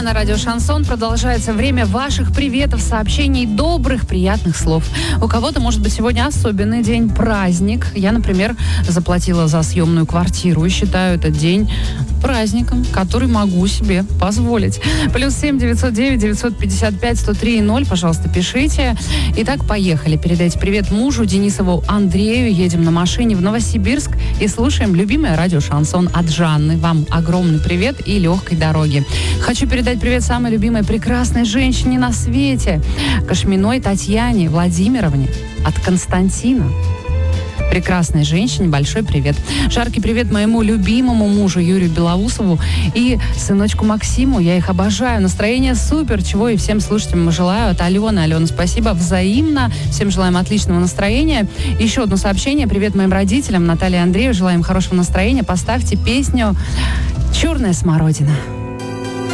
на радио «Шансон». Продолжается время ваших приветов, сообщений, добрых, приятных слов. У кого-то, может быть, сегодня особенный день, праздник. Я, например, заплатила за съемную квартиру и считаю этот день праздником, который могу себе позволить. +7 909 955 103 0. Пожалуйста, пишите. Итак, поехали. Передайте привет мужу Денисову Андрею. Едем на машине в Новосибирск и слушаем любимое радио «Шансон» от Жанны. Вам огромный привет и легкой дороги. Хочу передать привет самой любимой прекрасной женщине на свете, Кошминой Татьяне Владимировне от Константина. Прекрасной женщине большой привет. Жаркий привет моему любимому мужу Юрию Белоусову и сыночку Максиму. Я их обожаю. Настроение супер, чего и всем слушателям желаю. От Алены. Алена, спасибо. Взаимно. Всем желаем отличного настроения. Еще одно сообщение. Привет моим родителям. Наталье и Андрею. Желаем хорошего настроения. Поставьте песню «Черная смородина».